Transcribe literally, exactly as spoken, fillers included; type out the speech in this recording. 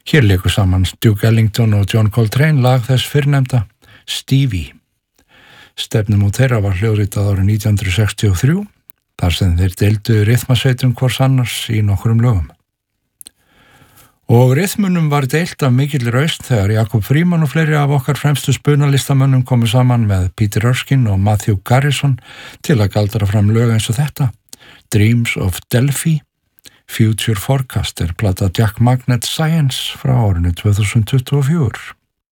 Hér leikur saman Duke Ellington og John Coltrane lag þess fyrrnefnda, Stevie. Stefnumót þeirra var hljóðritað árið nítján hundruð sextíu og þrjú, þar sem þeir deildu ryþmasveitum hvors annars í nokkrum lögum. Og ryþmunum var deilt af mikill rausn þegar Jakob Fríman og fleiri af okkar fremstu spunalistamönnum komu saman með Peter Erskine og Matthew Garrison til að galdra fram lög eins og þetta, Dreams of Delphi, Future Forecast er plata Jack Magnet Science frá árinu tvö þúsund tuttugu og fjögur.